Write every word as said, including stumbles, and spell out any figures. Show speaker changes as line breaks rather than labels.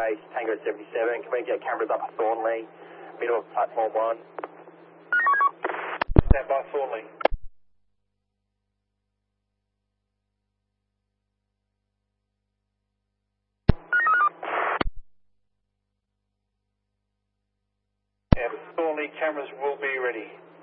base, Tango seventy-seven. Can we get cameras up to Thornley, middle of platform one?
Stand by Thornley. Yeah, Thornley cameras will be ready.